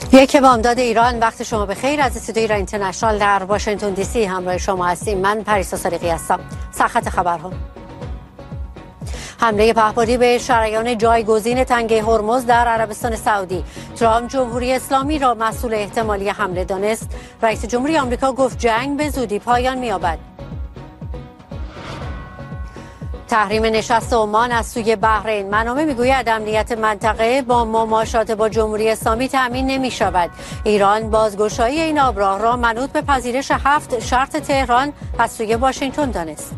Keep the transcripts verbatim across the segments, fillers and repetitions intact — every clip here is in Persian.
یک بامداد ایران، وقت شما بخیر. از استودیوی ایران اینترنشنال در واشنگتن دی سی همراه شما هستیم. من پریسا صادقی هستم. سرخط خبرها: حمله پهپادی به شریان جایگزین تنگه هرمز در عربستان سعودی. ترامپ جمهوری اسلامی را مسئول احتمالی حمله دانست. رئیس جمهوری آمریکا گفت جنگ به زودی پایان می‌یابد. تحریم نشست عمان از سوی بحرین. منابع میگوید امنیت منطقه با مماشات با جمهوری اسلامی تامین نمی شود. ایران بازگشایی این آبراه را منوط به پذیرش هفت شرط تهران از سوی واشنگتن دانست.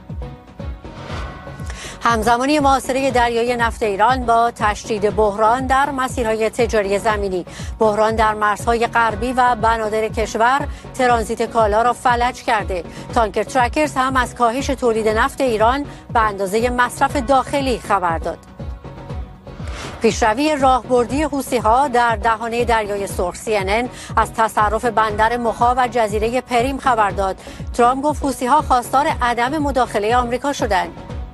همزمانی محاصره دریایی نفت ایران با تشدید بحران در مسیرهای تجاری زمینی. بحران در مرزهای غربی و بنادر کشور ترانزیت کالا را فلج کرده. تانکر ترکرز هم از کاهش تولید نفت ایران به اندازه مصرف داخلی خبر داد. پیشروی راهبردی حوثی‌ها در دهانه دریای سرخ. سی ان ان از تصرف بندر مخا و جزیره پریم خبر داد. ترامپ گفت حوثی‌ها خواستار عدم مداخله آمریکا شدند.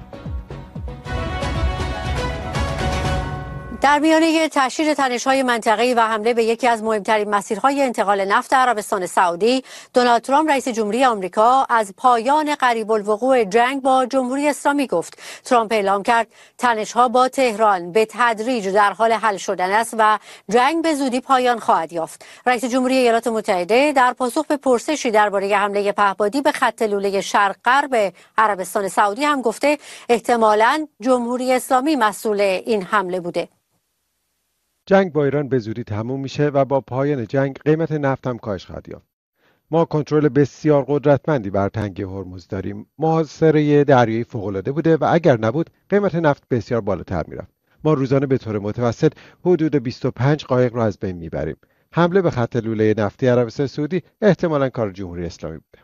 در میانه تشدید تنش‌های منطقه‌ای و حمله به یکی از مهمترین مسیرهای انتقال نفت عربستان سعودی، دونالد ترامپ رئیس جمهوری آمریکا از پایان قریب الوقوع جنگ با جمهوری اسلامی گفت. ترامپ اعلام کرد تنش‌ها با تهران به تدریج در حال حل شدن است و جنگ به زودی پایان خواهد یافت. رئیس جمهوری ایالات متحده در پاسخ به پرسشی درباره حمله پهپادی به خط لوله شرق غرب عربستان سعودی هم گفته احتمالاً جمهوری اسلامی مسئول این حمله بوده. جنگ با ایران به زودی تموم میشه و با پایان جنگ قیمت نفت هم کاهش خواهد یافت. ما کنترل بسیار قدرتمندی بر تنگه هرمز داریم. محاصره دریایی فوق‌العاده بوده و اگر نبود قیمت نفت بسیار بالاتر میرفت. ما روزانه به طور متوسط حدود بیست و پنج قایق را از بین میبریم. حمله به خط لوله نفتی عربستان سعودی احتمالاً کار جمهوری اسلامی بوده.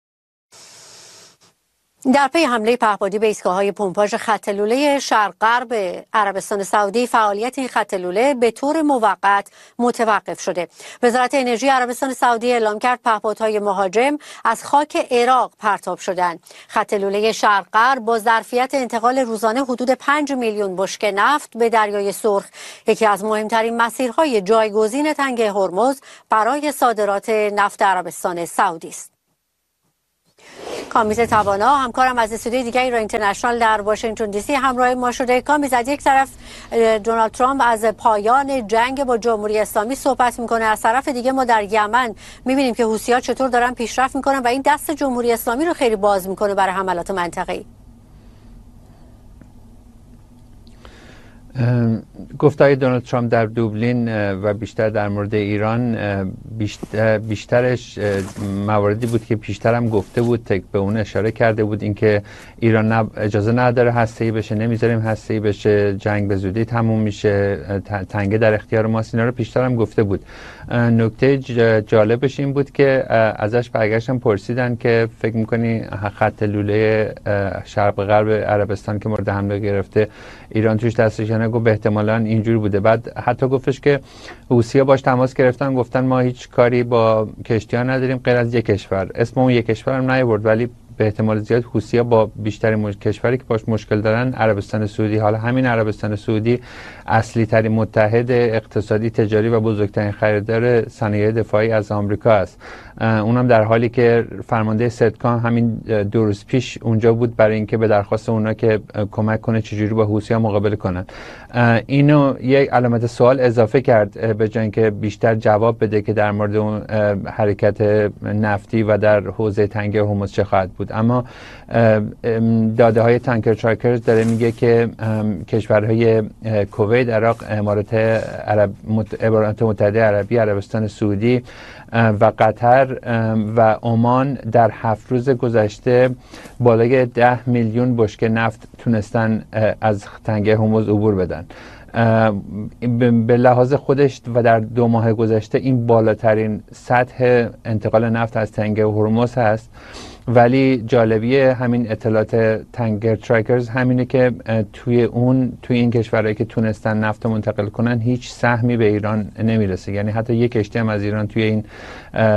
در پی حمله پهپادی به ایستگاه‌های پمپاژ خط لوله شرق غرب عربستان سعودی، فعالیت این خط لوله به طور موقت متوقف شده. وزارت انرژی عربستان سعودی اعلام کرد پهپادهای مهاجم از خاک عراق پرتاب شدند. خط لوله شرق غرب با ظرفیت انتقال روزانه حدود پنج میلیون بشکه نفت به دریای سرخ، یکی از مهمترین مسیرهای جایگزین تنگه هرمز برای صادرات نفت عربستان سعودی است. کامیز توانا همکارم از استودیوی دیگه ایران اینترنشنال در واشنگتن دی سی همراه ما شده. کامیز، از یک طرف دونالد ترامپ از پایان جنگ با جمهوری اسلامی صحبت میکنه، از طرف دیگه ما در یمن میبینیم که حوثی‌ها چطور دارن پیشرفت میکنن و این دست جمهوری اسلامی رو خیلی باز میکنه برای حملات منطقه‌ای. گفتهای دونالد ترامپ در دوبلین و بیشتر در مورد ایران بیشتر بیشترش مواردی بود که پیشتر هم گفته بود، تک به اون اشاره کرده بود، اینکه ایران اجازه نداره هسته‌ای بشه، نمیذاریم هسته‌ای بشه، جنگ به زودی تموم میشه، تنگه در اختیار ماست. اینا رو پیشتر هم گفته بود. نکته جالبش این بود که ازش برگشتن پرسیدن که فکر میکنی خط لوله شرق غرب عربستان که مورد حمله گرفته ایران توش دستش نه؟ گفت احتمالاً اینجوری بوده. بعد حتی گفتش که حوثی‌ها باش تماس گرفتن، گفتن ما هیچ کاری با کشتی‌ها نداریم غیر از یک کشور. اسم اون یک کشور هم نیاورد، ولی به احتمال زیاد حوثی‌ها با بیشترین مش... کشوری که باش مشکل دارن عربستان سعودی. حالا همین عربستان سعودی اصلی ترین متحد اقتصادی، تجاری و بزرگترین خریدار صنایع دفاعی از آمریکا است. اونم در حالی که فرمانده صدکام همین دو روز پیش اونجا بود برای اینکه به درخواست اونا که کمک کنه چجوری با حوثی‌ها مقابله کنن. اینو یک علامت سوال اضافه کرد به جای اینکه بیشتر جواب بده که در مورد اون حرکت نفتی و در حوزه تنگه هرمز چه خواهد بود. اما داده های تانکر ترکرز داره میگه که کشورهای کویت، عراق، امارات عرب، امارات متحده عربی، عربستان سعودی و قطر و عمان در هفت روز گذشته بالای ده میلیون بشکه نفت تونستن از تنگه هرمز عبور بدن. به لحاظ خودش و در دو ماه گذشته این بالاترین سطح انتقال نفت از تنگه هرمز هست. ولی جالبی همین اطلاعات تانکر ترکرز همینه که توی اون توی این کشورهایی که تونستن نفت منتقل کنن هیچ سهمی به ایران نمیرسه. یعنی حتی یک کشتی هم از ایران توی این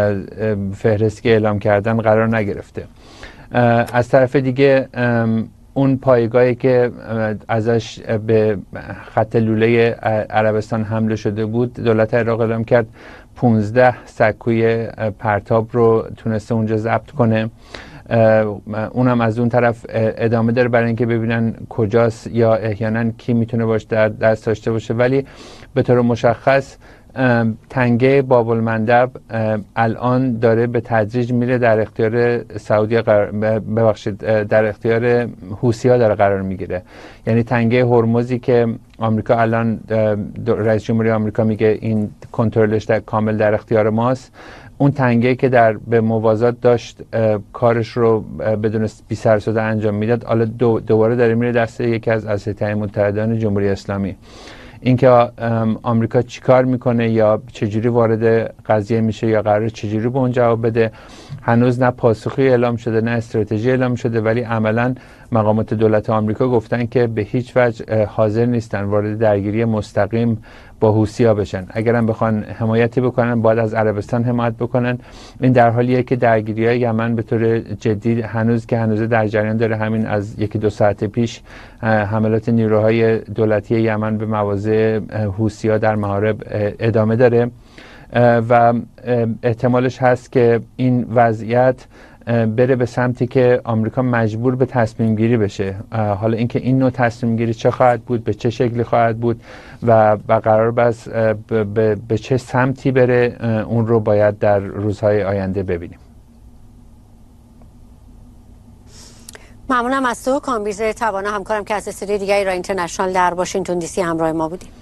فهرستی که اعلام کردن قرار نگرفته. از طرف دیگه اون پایگاهی که ازش به خط لوله عربستان حمله شده بود دولت عراق اعلام کرد پونزده سکوی پرتاب رو تونسته اونجا ضبط کنه. اونم از اون طرف ادامه داره برای اینکه ببینن کجاست یا احیانا کی میتونه باش در دست داشته باشه، ولی به طور مشخص تنگه باب المندب الان داره به تدریج میره در اختیار سعودی قرار ببخشید در اختیار حوثی‌ها داره قرار میگیره. یعنی تنگه هرمزی که آمریکا الان رئیس جمهوری آمریکا میگه این کنترلش در کامل در اختیار ماست، اون تنگه که در به موازات داشت کارش رو بدون بی سر و صدا انجام میداد، حالا دو دوباره داره میره دست یکی از اسلحه متحدان جمهوری اسلامی. اینکه آمریکا چیکار میکنه یا چجوری وارد قضیه میشه یا قراره چجوری به اون جواب بده هنوز نه پاسخی اعلام شده نه استراتژی اعلام شده، ولی عملا مقامات دولت آمریکا گفتن که به هیچ وجه حاضر نیستن وارد درگیری مستقیم با حوثی‌ها بشن. اگرم بخوان حمایتی بکنن باید از عربستان حمایت بکنن. این در حالیه که درگیری‌های یمن به طور جدی هنوز که هنوز در جریان داره. همین از یکی دو ساعت پیش حملات نیروهای دولتی یمن به مواضع حوثی‌ها در مغرب ادامه داره و احتمالش هست که این وضعیت بره به سمتی که آمریکا مجبور به تصمیم گیری بشه. حالا اینکه این نوع تصمیم گیری چه خواهد بود، به چه شکلی خواهد بود و و قرار بس به, به چه سمتی بره، اون رو باید در روزهای آینده ببینیم. ممنونم از تو کامبیز توانا، همکارم که از استودیوی دیگه ایران اینترنشنال در واشنگتن دی سی همراه ما بودیم.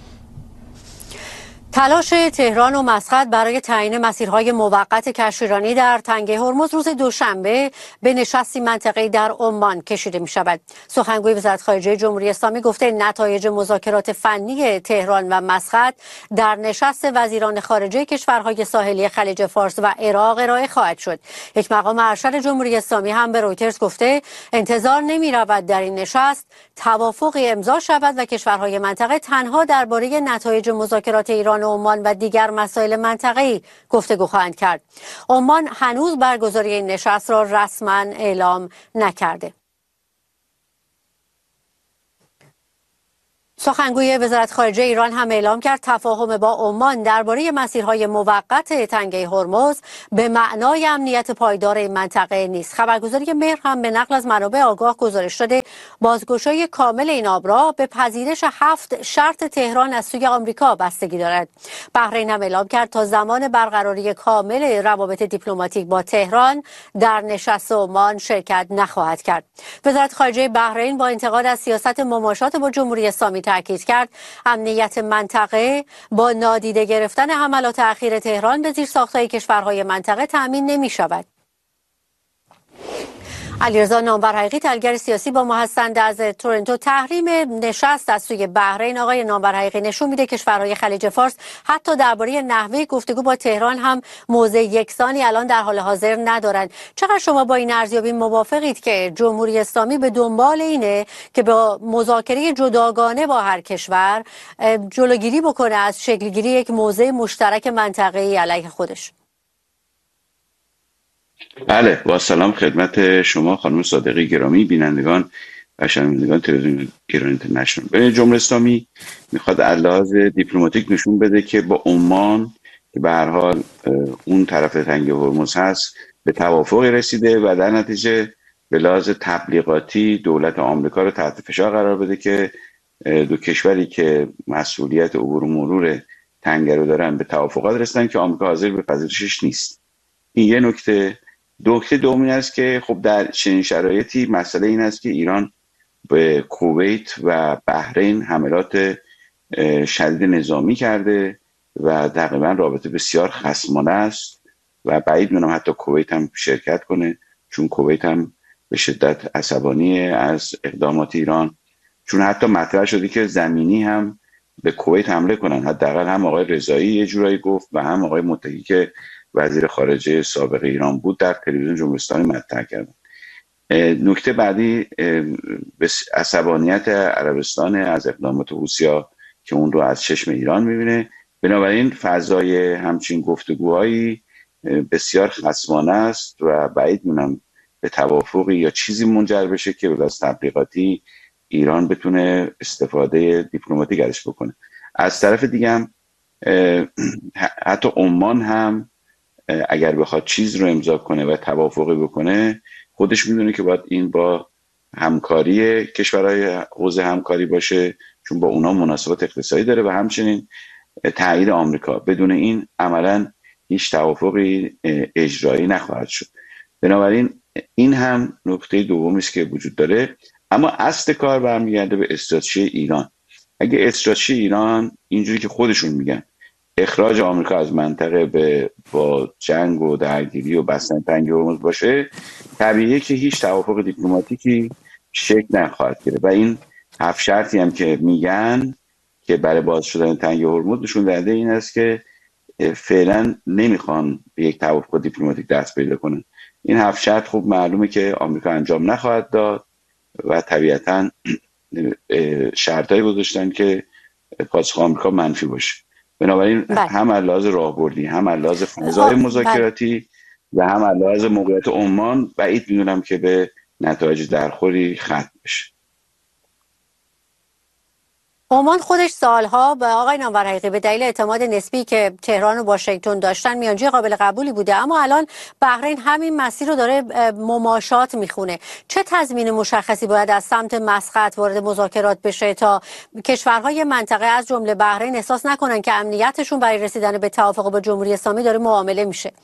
تلاش تهران و مسقط برای تعیین مسیرهای موقت کشتیرانی در تنگه هرمز روز دوشنبه به نشستی منطقه‌ای در عمان کشیده می شود. سخنگوی وزارت خارجه جمهوری اسلامی گفته نتایج مذاکرات فنی تهران و مسقط در نشست وزیران خارجه کشورهای ساحلی خلیج فارس و عراق ارائه خواهد شد. یک مقام ارشد جمهوری اسلامی هم به رویترز گفته انتظار نمی رود در این نشست توافقی امضا شود و کشورهای منطقه تنها درباره نتایج مذاکرات ایران عمان و دیگر مسائل منطقه‌ای گفتگو خواهند کرد. عمان هنوز برگزاری این نشست را رسما اعلام نکرده. سخنگوی وزارت خارجه ایران هم اعلام کرد تفاهم با عمان درباره مسیرهای موقت تنگه هرمز به معنای امنیت پایدار این منطقه نیست. خبرگزاری مهر هم به نقل از منابع آگاه گزارش داده بازگشایی کامل این آبراه به پذیرش هفت شرط تهران از سوی آمریکا بستگی دارد. بحرین هم اعلام کرد تا زمان برقراری کامل روابط دیپلماتیک با تهران در نشست عمان شرکت نخواهد کرد. وزارت خارجه بحرین با انتقاد از سیاست مماشات با جمهوری اسلامی تاکید کرد امنیت منطقه با نادیده گرفتن حملات اخیر تهران به زیرساخت‌های کشورهای منطقه تأمین نمی شود. علیرضا نامور حقیقی تحلیلگر سیاسی با ما هستند از تورنتو. تحریم نشست از سوی بحرین آقای نامور حقیقی نشون میده کشورهای خلیج فارس حتی درباره نحوه گفتگو با تهران هم موضع یکسانی الان در حال حاضر ندارند. چقدر شما با این ارزیابی موافقید که جمهوری اسلامی به دنبال اینه که با مذاکره جداگانه با هر کشور جلوگیری بکنه از شکلگیری یک موضع مشترک منطقه‌ای علیه خودش؟ بله، با سلام خدمت شما خانم صادقی گرامی، بینندگان و شنوندگان تلویزیون ایران اینترنشنال. به جمهوری اسلامی میخواد از لحاظ دیپلماتیک نشون بده که با عمان که به هر حال اون طرف تنگه هرمز هست به توافقی رسیده و در نتیجه به لحاظ تبلیغاتی دولت آمریکا رو تحت فشار قرار بده که دو کشوری که مسئولیت عبور و مرور تنگه رو دارن به توافقات رسیدن که آمریکا حاضر به پذیرشش نیست. این یه نکته. نکته دومی است که خب در چنین شرایطی مسئله این است که ایران به کویت و بحرین حملات شدید نظامی کرده و تقریبا رابطه بسیار خصمانه است و بعید می‌دونم حتی کویت هم شرکت کنه، چون کویت هم به شدت عصبانی از اقدامات ایران، چون حتی مطرح شده که زمینی هم به کویت حمله کنن. حداقل هم آقای رضایی یه جورایی گفت و هم آقای متحی که وزیر خارجه سابق ایران بود در تلویزیون جمهوری اسلامی مطرح کردن. نکته بعدی عصبانیت عربستان از اقدامات حوثی‌ها که اون رو از چشم ایران میبینه. بنابراین فضای همچین گفتگوهایی بسیار خصمانه است و بعید می‌دونم به توافقی یا چیزی منجر بشه که به لحاظ تبلیغاتی ایران بتونه استفاده دیپلماتیک ازش بکنه. از طرف دیگه هم حتی عمان هم اگر بخواد چیز رو امضا کنه و توافقی بکنه، خودش میدونه که باید این با همکاری کشورهای حوزه همکاری باشه، چون با اونا مناسبات اقتصادی داره و همچنین تایید آمریکا. بدون این عملا هیچ توافقی اجرایی نخواهد شد. بنابراین این هم نکته دومی است که وجود داره. اما اصل کار برمیگرده به استراتژی ایران. اگه استراتژی ایران اینجوری که خودشون میگن اخراج آمریکا از منطقه به با جنگ و درگیری و بستن تنگ هرمز باشه، طبیعیه که هیچ توافق دیپلماتیکی شکل نخواهد گرفت و این هفت شرطی هم که میگن که برای باز شدن تنگ هرمز نشون دهنده این است که فعلا نمیخوان به یک توافق دیپلماتیک دست پیدا کنن. این هفت شرط خوب معلومه که آمریکا انجام نخواهد داد و طبیعتاً شرطایی گذاشتن که پاسخ آمریکا منفی باشه. بنابراین بله. هم از لحاظ راهبردی، هم از لحاظ فضای مذاکراتی و هم از لحاظ موقعیت عمان بعید میدونم که به نتایج درخوری ختم بشه. عمان خودش سالها به آقای نامور حقیقی به دلیل اعتماد نسبی که تهران و واشنگتن داشتن میانجی قابل قبولی بوده، اما الان بحرین همین مسیر رو داره مماشات میخونه. چه تضمین مشخصی باید از سمت مسقط وارد مذاکرات بشه تا کشورهای منطقه از جمله بحرین احساس نکنن که امنیتشون برای رسیدن به توافق با جمهوری اسلامی داره معامله میشه؟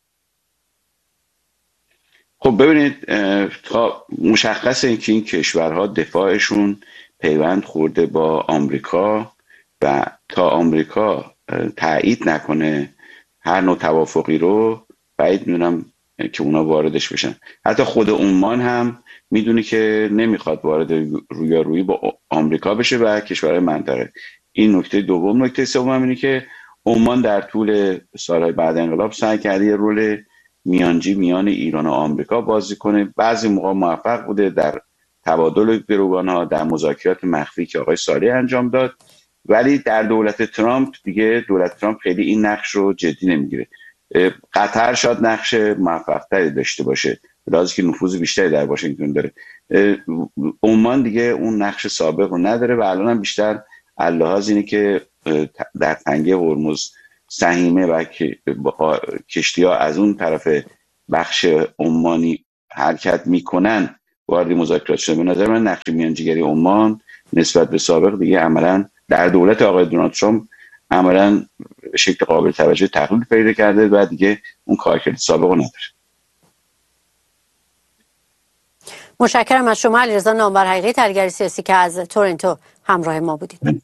خب ببینید، تا مشخصه اینکه این کشورها دفاعشون پیوند خورده با آمریکا و تا آمریکا تایید نکنه هر نوع توافقی رو، بعید میدونم که اونا واردش بشن. حتی خود عمان هم میدونه که نمیخواد وارد رویارویی با آمریکا بشه و کشورهای منطقه. این نکته دوم. نکته سوم اینه که عمان در طول سالهای بعد انقلاب سعی کرده یه رول میانجی میان ایران و آمریکا بازی کنه. بعضی موقع موفق بوده در تبادل گروگان‌ها، در مذاکرات مخفی که آقای صالح انجام داد، ولی در دولت ترامپ دیگه دولت ترامپ خیلی این نقش رو جدی نمیگیره. قطر شاید نقش موفق‌تری داشته باشه، لازم که نفوذ بیشتری در واشنگتن داره. عمان دیگه اون نقش سابق رو نداره و الان هم بیشتر اللحاظ اینه که در تنگه هرمز سهیمه و کشتی‌ها از اون طرف بخش عمانی حرکت میکنن وارد مذاکرات شده. به نظر من نقش میانجیگری عمان نسبت به سابق دیگه عملاً در دولت آقای دونالد ترامپ عملاً به شکل قابل توجه تقلیل پیدا کرده و دیگه اون کارکرد سابق نداره. متشکرم از شما علیرضا نامور حقیقی، تحلیلگر سیاسی که از تورنتو همراه ما بودید.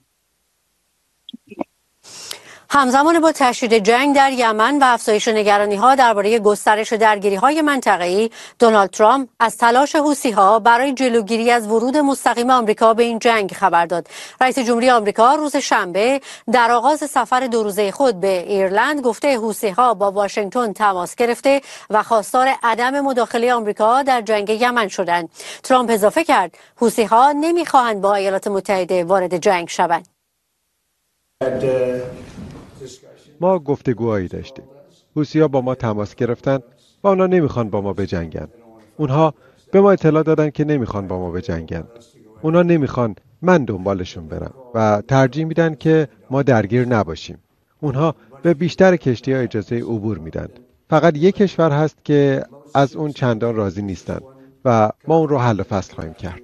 همزمان با تشدید جنگ در یمن و افزایش نگرانی‌ها درباره گسترش درگیری‌های منطقه‌ای، دونالد ترامپ از تلاش حوثی‌ها برای جلوگیری از ورود مستقیم آمریکا به این جنگ خبر داد. رئیس جمهوری آمریکا روز شنبه در آغاز سفر دو روزه خود به ایرلند گفته حوثی‌ها با واشنگتن تماس گرفته و خواستار عدم مداخله آمریکا در جنگ یمن شدند. ترامپ اضافه کرد حوثی‌ها نمی‌خواهند با ایالات متحده وارد جنگ شوند. ما گفتگوهایی داشتیم. حوثی‌ها با ما تماس گرفتن و اونا نمیخوان با ما بجنگن. اونها به ما اطلاع دادن که نمیخوان با ما بجنگن. اونا نمیخوان من دنبالشون برم و ترجیح میدن که ما درگیر نباشیم. اونها به بیشتر کشتی‌ها اجازه عبور میدن. فقط یک کشور هست که از اون چندان راضی نیستن و ما اون رو حل و فصل خواهیم کرد.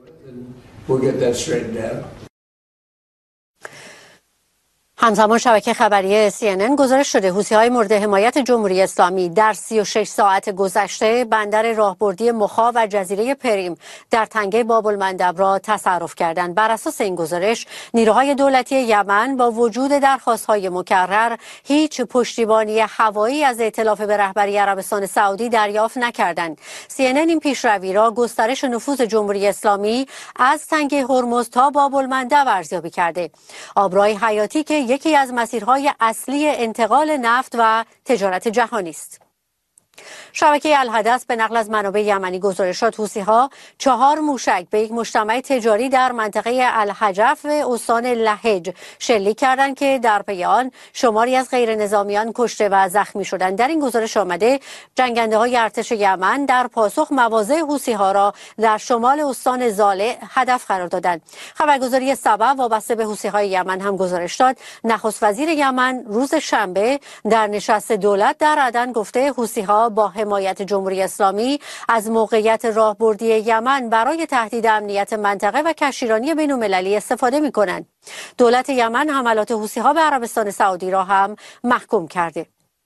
همزمان شبکه خبری سی ان ان گزارش شده حوثی‌های مورد حمایت جمهوری اسلامی در سی و شش ساعت گذشته بندر راهبردی مخا و جزیره پریم در تنگه باب‌المندب را تصرف کردند. بر اساس این گزارش نیروهای دولتی یمن با وجود درخواست‌های مکرر هیچ پشتیبانی هوایی از ائتلاف به رهبری عربستان سعودی دریافت نکردند. سی ان ان این پیشروی را گسترش نفوذ جمهوری اسلامی از تنگه هرمز تا باب‌المندب ارزیابی کرده. آبراهی حیاتی که یکی از مسیرهای اصلی انتقال نفت و تجارت جهانی است. شبکه الحدث به نقل از منابع یمنی گزارش داد حوثی‌ها چهار موشک به یک مجتمع تجاری در منطقه الحجف استان لهج شلیک کردند که در پی آن شماری از غیر نظامیان کشته و زخمی شدند. در این گزارش آمده جنگنده های ارتش یمن در پاسخ مواضع حوثی‌ها را در شمال استان زالع هدف قرار دادند. خبرگزاری سبع وابسته به حوثی‌های یمن هم گزارش داد نخست وزیر یمن روز شنبه در نشست دولت در عدن گفته حوثی‌ها با حمایت جمهوری اسلامی از موقعیت راهبردی یمن برای تهدید امنیت منطقه و کشتیرانی بین‌المللی استفاده می‌کنند. دولت یمن حملات حوثی‌ها به عربستان سعودی را هم محکوم کرده.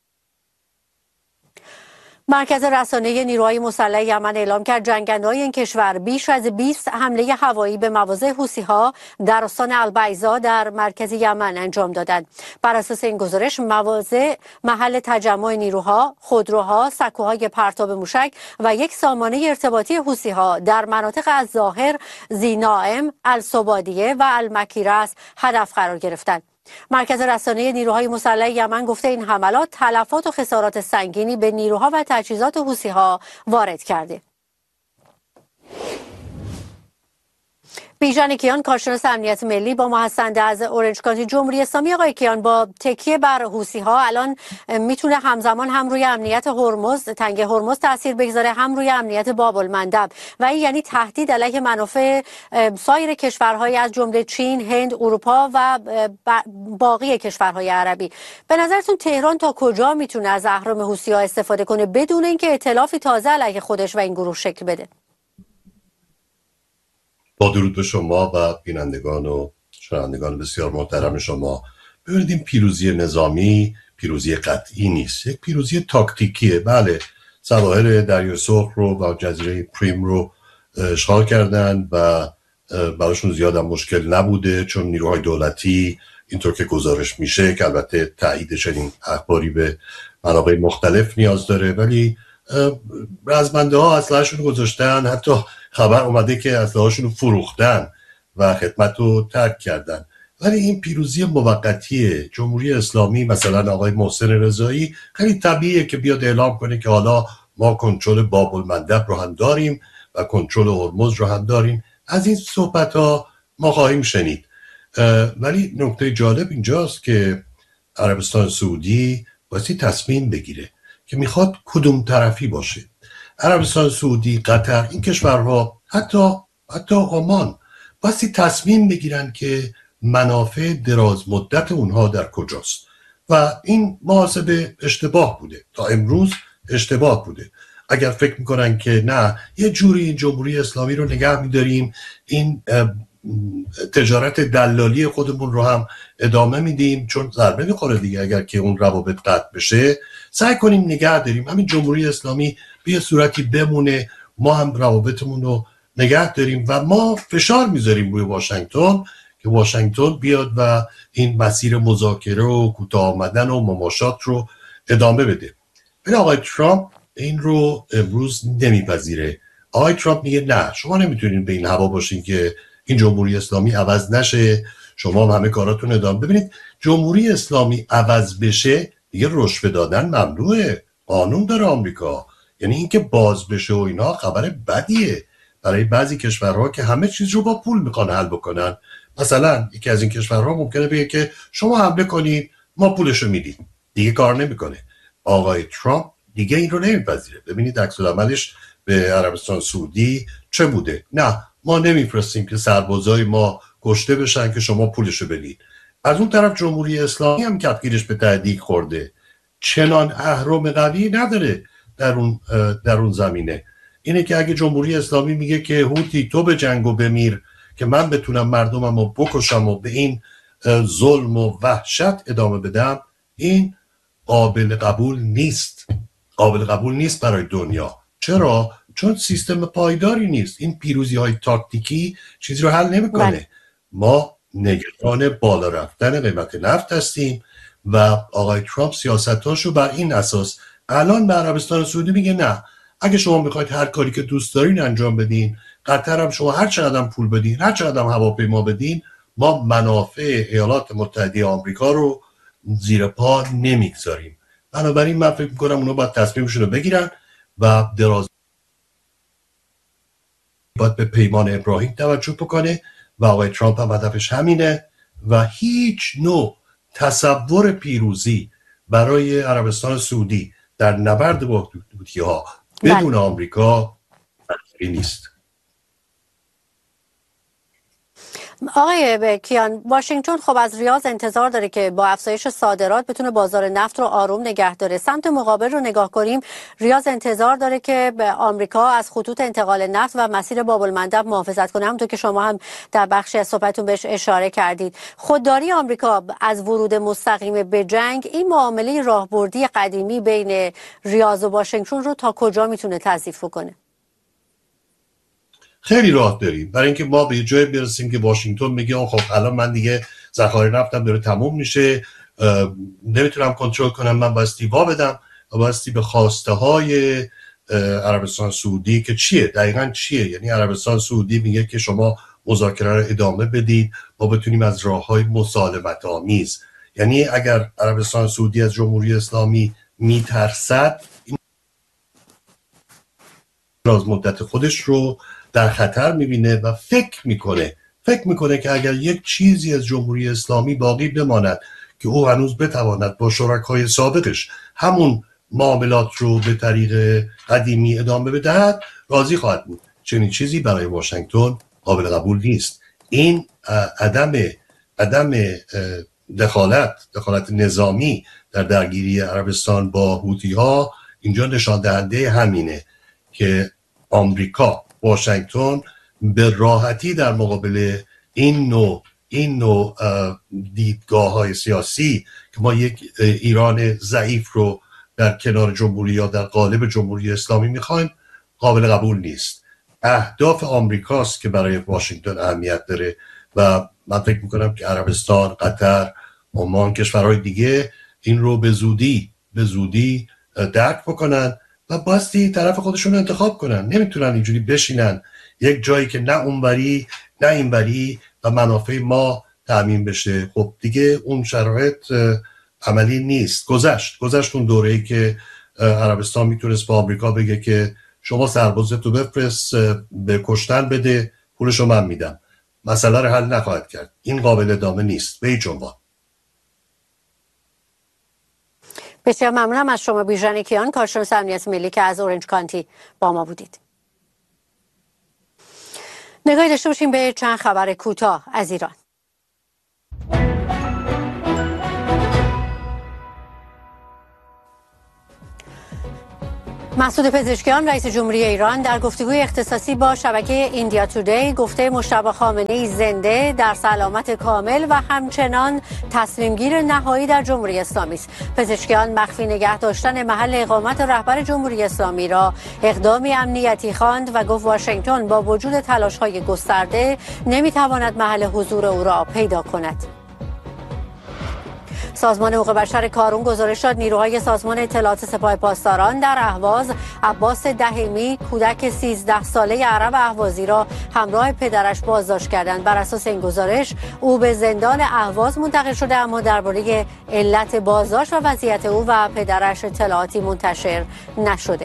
مرکز رسانه نیروهای مسلح یمن اعلام کرد جنگنده‌های این کشور بیش از بیست حمله هوایی به مواضع حوثی‌ها در استان البیضا در مرکز یمن انجام دادند. بر اساس این گزارش مواضع محل تجمع نیروها، خودروها، سکوهای پرتاب موشک و یک سامانه ارتباطی حوثی‌ها در مناطق از ظاهر، زینائم، السبادیه و المکیرس هدف قرار گرفتند. مرکز رسانه نیروهای مسلح یمن گفته این حملات تلفات و خسارات سنگینی به نیروها و تجهیزات حوثی‌ها وارد کرده. بیژن کیان کارشناس امنیت ملی با ما هستند از اورنج کانتی جمهوری اسلامی. آقای کیان، با تکیه بر حوثی‌ها الان میتونه همزمان هم روی امنیت هرمز، تنگه هرمز تاثیر بگذاره، هم روی امنیت باب المندب و این یعنی تهدید علیه منافع سایر کشورهای از جمله چین، هند، اروپا و باقی کشورهای عربی. به نظرتون تهران تا کجا میتونه از اهرم حوثی‌ها استفاده کنه بدون اینکه ائتلافی تازه علیه خودش و این گروه شکل بده؟ با درود به شما و بینندگان و شنوندگان بسیار محترم شما. ببینید این پیروزی نظامی پیروزی قطعی نیست، یک پیروزی تاکتیکیه. بله، سواحل دریای سرخ رو و جزیره پریم رو اشغال کردن و براشون زیاد هم مشکل نبوده، چون نیروهای دولتی اینطور که گزارش میشه که البته تایید چنین اخباری به منابع مختلف نیاز داره، ولی رزمنده ها اسلحه‌شون گذاشتن، حتی خبر اومده که اسلحه‌هاشون رو فروختن و خدمت رو ترک کردن. ولی این پیروزی موقتیه. جمهوری اسلامی مثلا آقای محسن رضایی خیلی طبیعیه که بیاد اعلام کنه که حالا ما کنترل باب المندب رو هم داریم و کنترل هرمز رو هم داریم. از این صحبت ها ما خواهیم شنید. ولی نکته جالب اینجاست که عربستان سعودی باید تصمیم بگیره که میخواد کدوم طرفی باشه. عربستان سعودی، قطر، این کشورها، حتی حتی عمان بایستی تصمیم بگیرن که منافع دراز مدت اونها در کجاست و این محاسبه اشتباه بوده، تا امروز اشتباه بوده. اگر فکر میکنن که نه یه جوری این جمهوری اسلامی رو نگه میداریم، این تجارت دلالی خودمون رو هم ادامه میدیم چون ضربه میخوره دیگه، اگر که اون روابط قطع بشه سعی کنیم نگه داریم همین جمهوری اسلامی به صورتی بمونه، ما هم روابطمون رو نگه داریم و ما فشار میذاریم روی واشنگتن که واشنگتن بیاد و این مسیر مذاکره و کوتاه آمدن و مماشات رو ادامه بده. ولی آقای ترامپ این رو امروز نمیپذیره. آقای ترامپ میگه نه، شما نمیتونین به این هوا باشین که این جمهوری اسلامی عوض نشه، شما هم همه کاراتون ادامه. ببینید جمهوری اسلامی عوض بشه دیگه رشوه دادن ممنوعه، قانون داره آمریکا. یعنی اینکه باز بشه و اینا خبر بدیه برای بعضی کشورها که همه چیز رو با پول میخوان حل بکنن. مثلا یکی از این کشورها ممکنه بگه که شما حمله کنید ما پولشو میدیم، دیگه کار نمیکنه. آقای ترامپ دیگه این رو نمیپذیره. ببینید عکس العملش به عربستان سعودی چه بوده. نه، ما نمیفرستیم که سربازای ما کشته بشن که شما پولشو بدید. از اون طرف جمهوری اسلامی هم کفگیرش به تهدید خورده، چنان اهرم قوی نداره در اون در اون زمینه. اینه که اگه جمهوری اسلامی میگه که هوتی تو به جنگ و بمیر که من بتونم مردمم رو بکشم و به این ظلم و وحشت ادامه بدم، این قابل قبول نیست. قابل قبول نیست برای دنیا. چرا؟ چون سیستم پایداری نیست. این پیروزی های تاکتیکی چیزی رو حل نمیکنه. ما نگران بالا رفتن قیمت نفت هستیم و آقای ترامپ سیاستاشو بر این اساس الان به عربستان سعودی میگه نه، اگه شما میخواید هر کاری که دوست دارین انجام بدین، قطر هم شما هر چقدر پول بدین، هر چقدر هواپیما بدین، ما منافع ایالات متحده آمریکا رو زیر پا نمیگذاریم. بنابراین من فکر میکنم اونا باید تصمیمشون رو بگیرن و دراز باید به پیمان ابراهیم توجه بکنه و آقای ترامپ هم هدفش همینه و هیچ نوع تصور پیروزی برای عربستان سعودی در نبرد با حوثی ها بدون آمریکا منطقی نیست. آقای کیان، واشنگتن خب از ریاض انتظار داره که با افزایش صادرات بتونه بازار نفت رو آروم نگه داره. سمت مقابل رو نگاه کنیم، ریاض انتظار داره که به آمریکا از خطوط انتقال نفت و مسیر باب المندب محافظت کنه، همونطور که شما هم در بخشی از صحبتتون بهش اشاره کردید. خودداری آمریکا از ورود مستقیم به جنگ این معامله راهبردی قدیمی بین ریاض و واشنگتن رو تا کجا میتونه تضعیف کنه؟ خیلی راه داریم برای اینکه ما به جای برسیم که واشنگتن میگه خب الان من دیگه ذخایر نفتم داره تموم میشه، نمیتونم کنترل کنم، من بایستی وا بدم و بایستی به خواسته های عربستان سعودی که چیه دقیقاً چیه. یعنی عربستان سعودی میگه که شما مذاکره رو ادامه بدید، ما بتونیم از راههای مسالمت آمیز، یعنی اگر عربستان سعودی از جمهوری اسلامی میترسد این راز مدت خودش رو در خطر میبینه و فکر میکنه فکر میکنه که اگر یک چیزی از جمهوری اسلامی باقی بماند که او هنوز بتواند با شرکای سابقش همون معاملات رو به طریق قدیمی ادامه بدهد، راضی خواهد بود. چنین چیزی برای واشنگتن قابل قبول نیست. این عدم عدم دخالت دخالت نظامی در درگیری عربستان با حوثی ها اینجا نشان دهنده همینه که آمریکا، واشنگتن به راحتی در مقابل این نوع این نوع دیدگاه های سیاسی که ما یک ایران ضعیف رو در کنار جمهوری یا در قالب جمهوری اسلامی میخوایم قابل قبول نیست. اهداف آمریکاست که برای واشنگتن اهمیت داره و من فکر میکنم که عربستان، قطر، عمان، کشورهای دیگه این رو به زودی به زودی درک بکنن و باستی طرف خودشون انتخاب کنن. نمیتونن اینجوری بشینن یک جایی که نه اونوری نه اینوری و منافع ما تامین بشه. خب دیگه اون شرایط عملی نیست. گذشت گذشت اون دوره‌ای که عربستان میتونست با آمریکا بگه که شما سربازتو بفرست به کشتن بده، پولشو من میدم. مسئله رو حل نخواهد کرد. این قابل ادامه نیست به هیچ عنوان. بسیار ممنونم از شما بیژن کیان، کارشناس امنیت ملی که از اورنج کانتی با ما بودید. نگاهی داشته باشیم به چند خبر کوتاه از ایران. مسعود پزشکیان رئیس جمهوری ایران در گفتگوی اختصاصی با شبکه ایندیا تودی گفته مجتبی خامنه‌ای زنده در سلامت کامل و همچنان تصمیم گیر نهایی در جمهوری اسلامی است. پزشکیان مخفی نگه داشتن محل اقامت رهبر جمهوری اسلامی را اقدامی امنیتی خواند و گفت واشنگتن با وجود تلاش‌های گسترده نمی‌تواند محل حضور او را پیدا کند. سازمان حقوق بشر کارون گزارش داد نیروهای سازمان اطلاعات سپاه پاسداران در اهواز عباس دهیمی کودک سیزده ساله عرب اهوازی را همراه پدرش بازداشت کردند. بر اساس این گزارش او به زندان اهواز منتقل شده، اما درباره علت بازداشت و وضعیت او و پدرش اطلاعاتی منتشر نشده.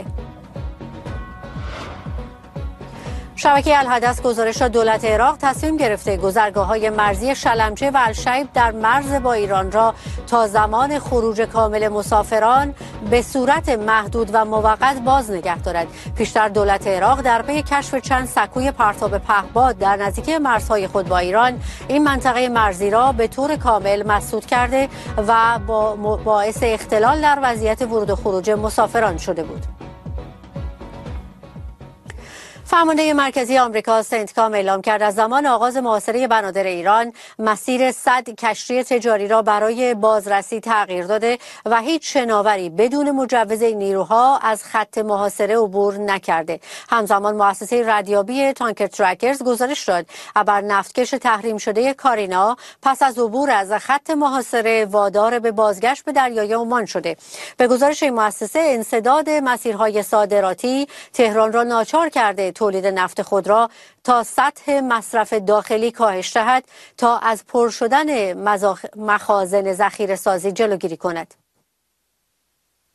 شبکه الحدث گزارش داد دولت عراق تصمیم گرفته گذرگاه‌های مرزی شلمچه و الشیب در مرز با ایران را تا زمان خروج کامل مسافران به صورت محدود و موقت باز نگه دارد. پیشتر دولت عراق در پی کشف چند سکوی پرتاب پهپاد در نزدیکی مرزهای خود با ایران این منطقه مرزی را به طور کامل مسدود کرده و با باعث اختلال در وضعیت ورود و خروج مسافران شده بود. فرمانده مرکزی آمریکا سنتکام اعلام کرد از زمان آغاز محاصره بنادر ایران مسیر صد کشتی تجاری را برای بازرسی تغییر داده و هیچ شناوری بدون مجوز این نیروها از خط محاصره عبور نکرده. همزمان مؤسسه ردیابی تانکر ترکرز گزارش داد ابر نفتکش تحریم شده کارینا پس از عبور از خط محاصره وادار به بازگشت به دریای عمان شده. به گزارش این مؤسسه انسداد مسیرهای صادراتی تهران را ناچار کرده تولید نفت خود را تا سطح مصرف داخلی کاهش دهد تا از پر شدن مخازن ذخیره سازی جلوگیری کند.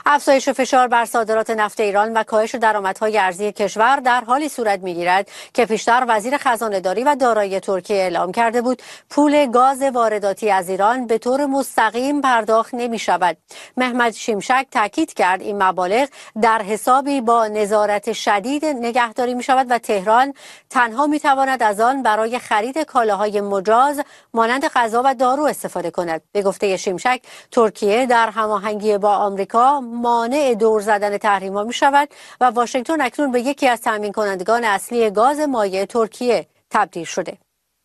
افزایش فشار بر صادرات نفت ایران و کاهش درآمدهای ارزی کشور در حالی صورت می‌گیرد که پیشتر وزیر خزانه‌داری و دارایی ترکیه اعلام کرده بود پول گاز وارداتی از ایران به طور مستقیم پرداخت نمی‌شود. محمد شیمشک تاکید کرد این مبالغ در حسابی با نظارت شدید نگهداری می‌شود و تهران تنها می‌تواند از آن برای خرید کالاهای مجاز مانند غذا و دارو استفاده کند. به گفته شیمشک ترکیه در هماهنگی با آمریکا مانع دور زدن تحریم‌ها می‌شود و واشنگتن اکنون به یکی از تامین کنندگان اصلی گاز مایع ترکیه تبدیل شده.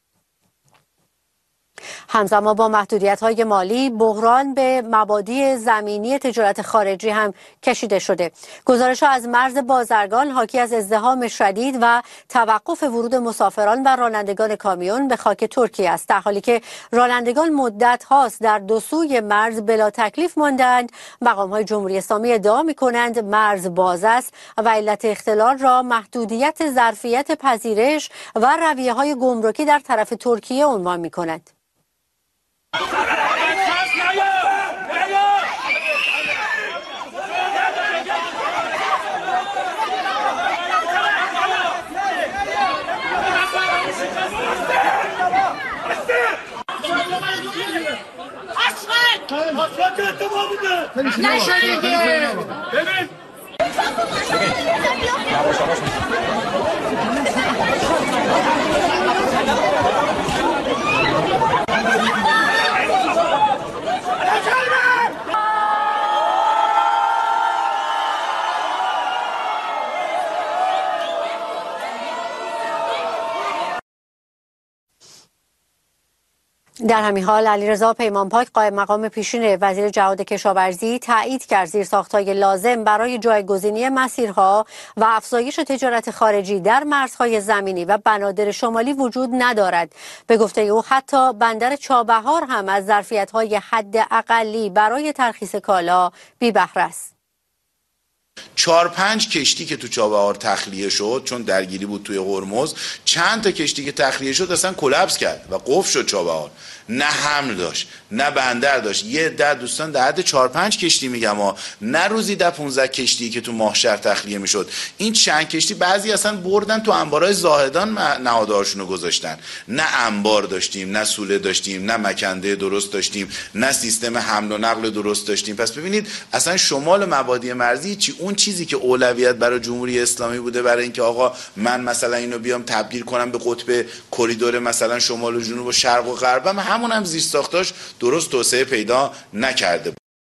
همزمان با محدودیت‌های مالی بحران به مبادی زمینی تجارت خارجی هم کشیده شده. گزارش‌ها از مرز بازرگان حاکی از ازدحام شدید و توقف ورود مسافران و رانندگان کامیون به خاک ترکیه است، در حالی که رانندگان مدت هاست در دو سوی مرز بلا تکلیف ماندند. مقام‌های جمهوری اسلامی ادعا می‌کنند مرز باز است و علت اختلال را محدودیت ظرفیت پذیرش و رویه‌های گمرکی در طرف ترکیه عنوان می‌کنند. در همین حال علیرضا پیمانپاک قائم مقام پیشین وزیر جهاد کشاورزی تایید کرد زیرساخت‌های لازم برای جایگزینی مسیرها و افزایش تجارت خارجی در مرزهای زمینی و بنادر شمالی وجود ندارد. به گفته او حتی بندر چابهار هم از ظرفیت‌های حداقلی برای ترخیص کالا بی بهره است. چهار پنج کشتی که تو چابهار تخلیه شد چون درگیری بود توی هرمز، چند تا کشتی که تخلیه شد اصلا کلاپس کرد و قفل شد چابهار. نه حمل داشت نه بندر داشت. یه ده دوستان در حد چهار پنج کشتی میگم ها، نه روزی ده پانزده کشتی که تو ماهشهر تخلیه میشد. این چند کشتی بعضی اصلا بردن تو انبارهای زاهدان نهادهاشون رو گذاشتن. نه انبار داشتیم، نه سوله داشتیم، نه مکنده درست داشتیم، نه سیستم حمل و نقل درست داشتیم. پس ببینید اصلا شمال مبادی مرزی چی اون چیزی که اولویت برای جمهوری اسلامی بوده برای اینکه آقا من مثلا اینو بیام تبدیل کنم به قطب کریدور مثلا شمال و جنوب و شرق و غرب، هم همون هم زیر ساختاش درست توسعه پیدا نکرده.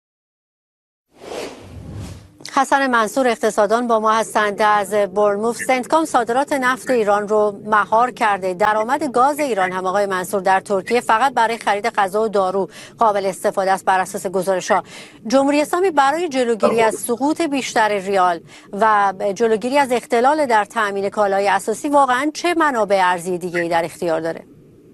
حسن منصور اقتصاددان با ما هستند. از برنموف سنتکام صادرات نفت ایران رو مهار کرده. درآمد گاز ایران هم آقای منصور در ترکیه فقط برای خرید غذا و دارو قابل استفاده است بر اساس گزارش‌ها. جمهوری اسلامی برای جلوگیری از سقوط بیشتر ریال و جلوگیری از اختلال در تامین کالای اساسی واقعا چه منابع ارزی دیگه‌ای در اختیار داره؟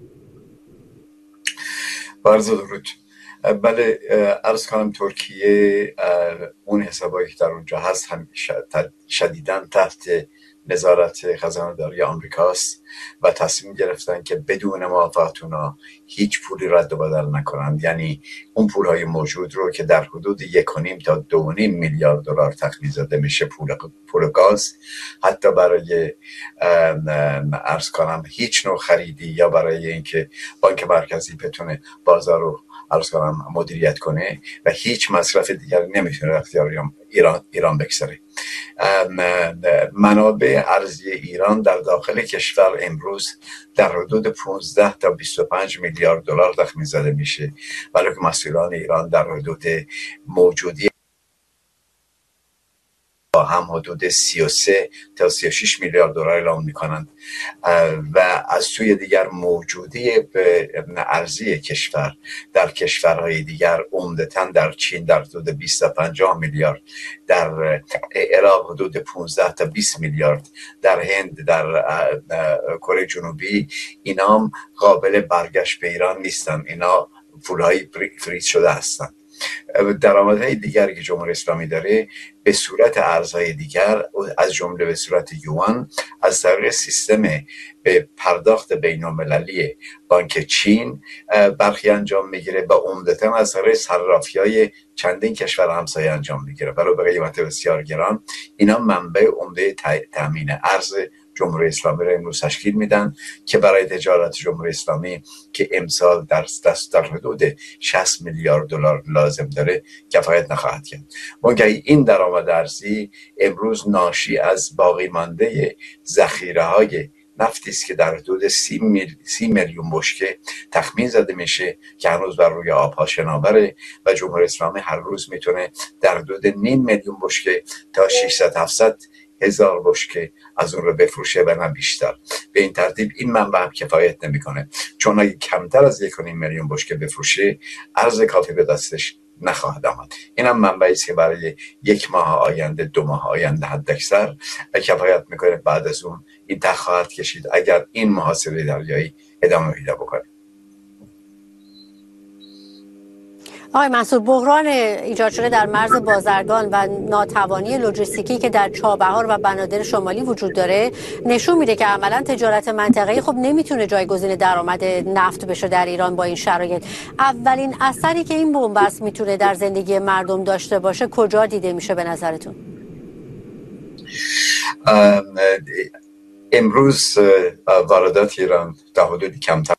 عرض درود. بله، عرض کنم ترکیه اون حسابایی که در اونجا هست هم شدیداً تحت نظارت خزانه‌داری آمریکاست و تصمیم گرفتن که بدون موافقت اونا هیچ پولی رد و بدل نکنند. یعنی اون پولهای موجود رو که در حدود یک و نیم تا دو و نیم میلیارد دلار تخمین زده میشه پول پول گاز، حتی برای عرض کنم هیچ نوع خریدی یا برای اینکه بانک مرکزی بتونه بازار رو عرض کنم مدیریت کنه و هیچ مصرف دیگری نمیتونه اختیار ایران ایران بگذاره. منابع ارزی ایران در داخل کشور امروز در حدود پانزده تا بیست و پنج میلیارد دلار تخمین زده میشه، ولی که مسئولان ایران در حدود موجودی هم حدود سی و سه تا سی و شش میلیارد دلار اعلام میکنند و از سوی دیگر موجودی ارزی کشور در کشورهای دیگر عمدتاً در چین در حدود بیست تا پنجاه میلیارد، در عراق حدود پانزده تا بیست میلیارد، در هند، در کره جنوبی، اینا هم قابل برگشت به ایران نیستن، اینا پولهای فریز شده هستند. درآمدهای دیگری که جمهوری اسلامی داره به صورت ارزهای دیگر از جمله به صورت یوان از طریق سیستم به پرداخت بین المللی بانک چین برخی انجام میگیره و عمدتاً از طریق صرافی‌های چندین کشور همسایه انجام میگیره برای به قیمت بسیار گران. اینا منبع عمده تامین ارز جمهوری اسلامی را امروز تشکیل میدن که برای تجارت جمهوری اسلامی که امسال در دست در حدود شصت میلیارد دلار لازم داره کفایت نخواهد کرد. وانگهی این درآمد ارزی امروز ناشی از باقی مانده ذخیره های نفتی است که در حدود سی, میل، سی میلیون بشکه تخمین زده میشه که هنوز بر روی آبها شناوره و جمهوری اسلامی هر روز میتونه در حدود نیم میلیون بشکه تا ششصد هفتصد هزار بشکه از اون رو بفروشه و نه بیشتر. به این ترتیب این منبع هم کفایت نمیکنه، چون اگه کمتر از یک و نیم میلیون بشکه بفروشه ارز کافی به دستش نخواهد آمد. این هم منبعی است که برای یک ماه آینده، دو ماه آینده حد اکثر کفایت میکنه. بعد از اون این ته خواهد کشید اگر این محاصره دریایی ادامه پیدا بکنه. آقای منصور، بحران ایجاد شده در مرز بازرگان و ناتوانی لوجستیکی که در چابهار و بنادر شمالی وجود داره نشون میده که عملا تجارت منطقه‌ای خب نمیتونه جایگزین درآمد نفت بشه در ایران با این شرایط. اولین اثری که این بنبست میتونه در زندگی مردم داشته باشه کجا دیده میشه به نظرتون؟ امروز واردات ایران تا حدودی کمتر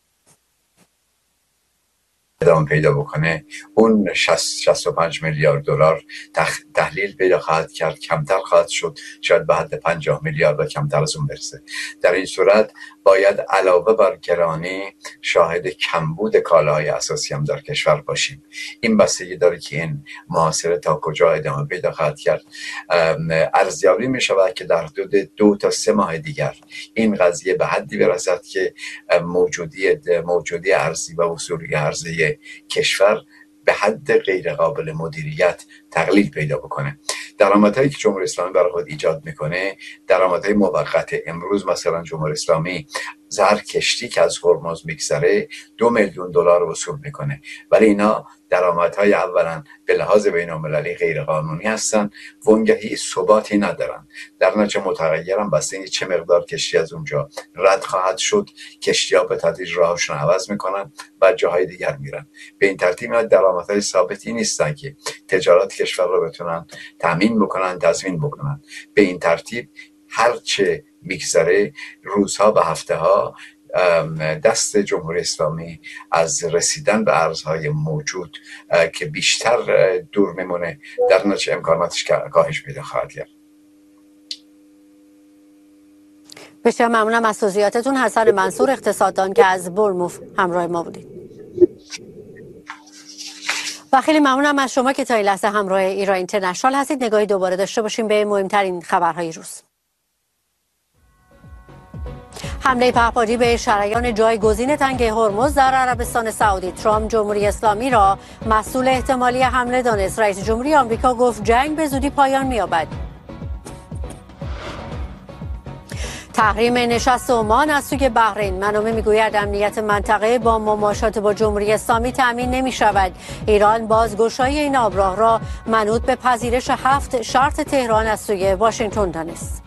ادامه پیدا بکنه، اون شصت و پنج میلیارد دلار تحلیل پیدا خواهد کرد، کمتر خواهد شد، شاید به حد پنجاه میلیارد و کمتر از اون برسه. در این صورت باید علاوه بر گرانی شاهد کمبود کالاهای اساسی هم در کشور باشیم. این بستگی داره که این محاصره تا کجا ادامه پیدا خواهد کرد. ارزیابی می شود که در حدود دو تا سه ماه دیگر این قضیه به حدی برسد که موجودی موجودی ارزی و اصولی ارزی کشور به حد غیر قابل مدیریت تقلیل پیدا بکنه. درآمدهایی که جمهوری اسلامی برای خود ایجاد میکنه درآمدهای موقت. امروز مثلا جمهوری اسلامی هر کشتی که از هرمز میگذره دو میلیون دلار وصول میکنه، ولی اینا درآمدهای اولا به لحاظ بین‌المللی غیر قانونی هستن، وانگهی ثباتی ندارن. در نتیجه متغیرم بسته اینکه چه مقدار کشتی از اونجا رد خواهد شد، کشتی‌ها به تدریج راهشون عوض میکنن و جاهای دیگر میرن. به این ترتیب اینا درآمدهای ثابتی نیستن که تجارت کشور رو بتونن تامین بکنن، تضمین بکنن. به این ترتیب هرچه میگذره روزها و هفته ها دست جمهوری اسلامی از رسیدن به ارزهای موجود که بیشتر دور میمونه، در نتیجه امکاناتش کاهش پیدا خواهد کرد. بسیار ممنونم از توضیحاتتون. حسن منصور، اقتصاددان که از بورنموث همراه ما بودید. و خیلی ممنونم از شما که تا این لحظه همراه ایران اینترنشنال هستید. نگاهی دوباره داشته باشیم به مهمترین خبرهای روز. حمله پهپادی به شریان جایگزین تنگه هرمز در عربستان سعودی. ترامپ جمهوری اسلامی را مسئول احتمالی حمله دانست. رئیس جمهوری آمریکا گفت جنگ به زودی پایان می‌یابد. تحریم نشست عمان از سوی بحرین. منابع میگوید امنیت منطقه با مماشات با جمهوری اسلامی تامین نمی شود. ایران بازگشایی این آبراه را منوط به پذیرش هفت شرط تهران از سوی واشنگتن دانست.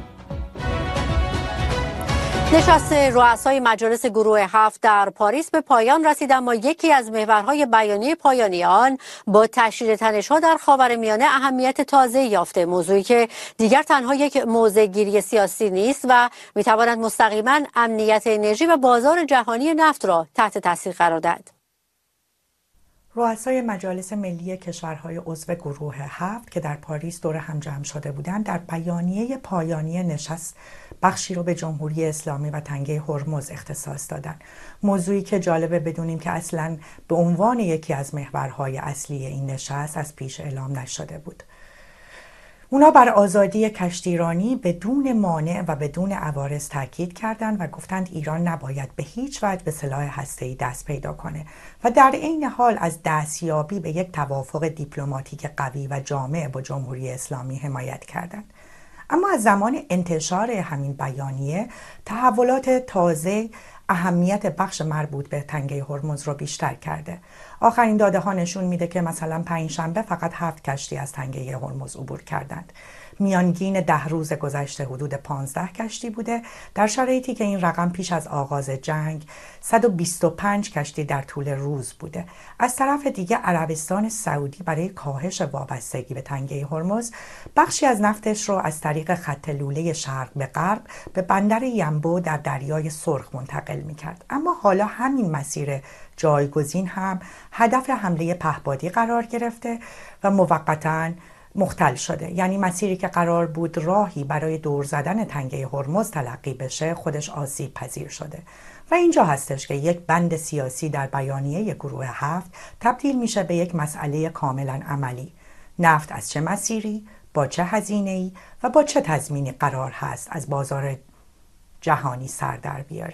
نشست رؤسای مجالس گروه هفت در پاریس به پایان رسید، اما یکی از محورهای بیانیه پایانی آن با تشدید تنش‌ها در خاورمیانه اهمیت تازه‌ای یافته، موضوعی که دیگر تنها یک موضع‌گیری سیاسی نیست و می‌تواند مستقیما امنیت انرژی و بازار جهانی نفت را تحت تاثیر قرار دهد. رؤسای مجالس ملی کشورهای عضو گروه هفت که در پاریس دور هم جمع شده بودند در بیانیه پایانی نشست بخشی رو به جمهوری اسلامی و تنگه هرمز اختصاص دادند. موضوعی که جالبه بدونیم که اصلاً به عنوان یکی از محورهای اصلی این نشست از پیش اعلام نشده بود. اونا بر آزادی کشتیرانی بدون مانع و بدون عوارض تاکید کردند و گفتند ایران نباید به هیچ وجه به سلاح هسته‌ای دست پیدا کنه و در عین حال از دستیابی به یک توافق دیپلماتیک قوی و جامع با جمهوری اسلامی حمایت کردند. اما از زمان انتشار همین بیانیه تحولات تازه اهمیت بخش مربوط به تنگه هرمز رو بیشتر کرده. آخرین داده ها نشون میده که مثلا پنجشنبه فقط هفت کشتی از تنگه هرمز عبور کردند. میانگین ده روز گذشته حدود پانزده کشتی بوده، در شرایطی که این رقم پیش از آغاز جنگ صد و بیست و پنج کشتی در طول روز بوده. از طرف دیگه عربستان سعودی برای کاهش وابستگی به تنگه هرمز بخشی از نفتش رو از طریق خط لوله شرق به غرب به بندر ینبو در دریای سرخ منتقل میکرد. اما حالا همین مسیر جایگزین هم هدف حمله پهپادی قرار گرفته و موقتاً مختل شده. یعنی مسیری که قرار بود راهی برای دور زدن تنگه هرمز تلقی بشه خودش آسیب پذیر شده. و اینجا هستش که یک بند سیاسی در بیانیه گروه هفت تبدیل میشه به یک مسئله کاملا عملی. نفت از چه مسیری، با چه هزینه‌ای و با چه تضمینی قرار هست از بازار جهانی سر در بیاره.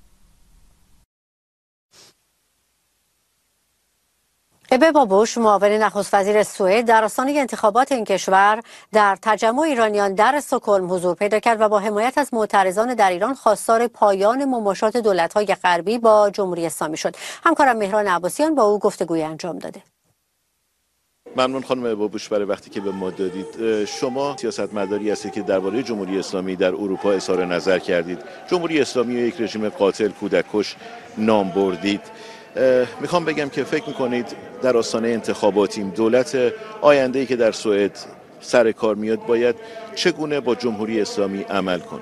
ابه بابوش معاون نخست وزیر سوئد در آستانه انتخابات این کشور در تجمع ایرانیان در استکهلم حضور پیدا کرد و با حمایت از معترضان در ایران خواستار پایان مماشات دولت‌های غربی با جمهوری اسلامی شد. همکارم مهران عباسیان با او گفتگوی انجام داده. ممنون خانم بابوش برای وقتی که به ما دادید. شما سیاستمداری هستید که درباره جمهوری اسلامی در اروپا اظهار نظر کردید. جمهوری اسلامی و یک رژیم قاتل کودککش نام بردید. میخوام بگم که فکر میکنید در آستانه انتخاباتیم دولت آینده‌ای که در سوئد سر کار میاد باید چگونه با جمهوری اسلامی عمل کنه؟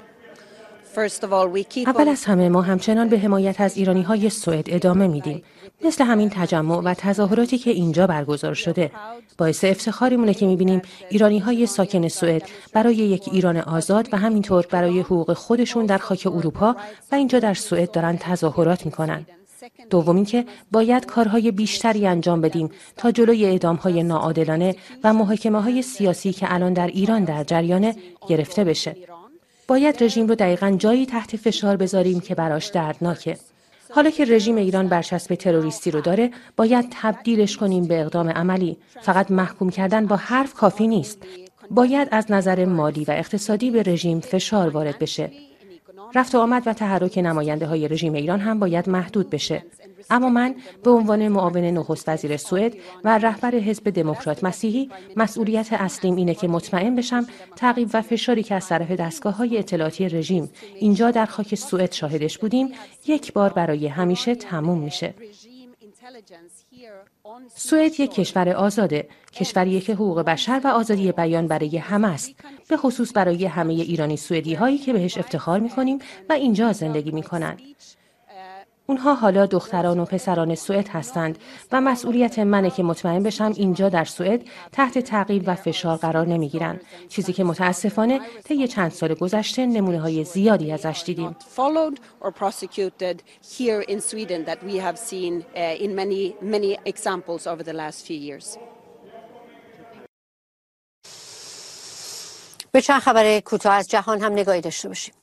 اول از همه ما همچنان به حمایت از ایرانی‌های سوئد ادامه میدیم. مثل همین تجمع و تظاهراتی که اینجا برگزار شده. باعث افتخاریمونه که میبینیم ایرانی‌های ساکن سوئد برای یک ایران آزاد و همینطور برای حقوق خودشون در خاک اروپا و اینجا در سوئد دارن تظاهرات میکنن. دومین که باید کارهای بیشتری انجام بدیم تا جلوی اعدام‌های ناعادلانه و محاکمه‌های سیاسی که الان در ایران در جریان گرفته بشه. باید رژیم رو دقیقاً جایی تحت فشار بذاریم که براش دردناکه. حالا که رژیم ایران برچسب تروریستی رو داره، باید تبدیلش کنیم به اقدام عملی. فقط محکوم کردن با حرف کافی نیست. باید از نظر مالی و اقتصادی به رژیم فشار وارد بشه. رفت و آمد و تحرک نماینده های رژیم ایران هم باید محدود بشه. اما من به عنوان معاون نخست وزیر سوئد و رهبر حزب دموکرات مسیحی مسئولیت اصلیم اینه که مطمئن بشم تعقیب و فشاری که از طرف دستگاه‌های اطلاعاتی رژیم اینجا در خاک سوئد شاهدش بودیم یک بار برای همیشه تموم میشه. سوئد یک کشور آزاده، کشوریه که حقوق بشر و آزادی بیان برای همه است، به خصوص برای همه ایرانی سوئدی هایی که بهش افتخار میکنیم و اینجا زندگی میکنن. اونها حالا دختران و پسران سوئد هستند و مسئولیت منه که مطمئن بشم اینجا در سوئد تحت تعقیب و فشار قرار نمیگیرن، چیزی که متاسفانه طی چند سال گذشته نمونه های زیادی ازش دیدیم. به چند خبر کوتاه از جهان هم نگاهی داشته باشیم.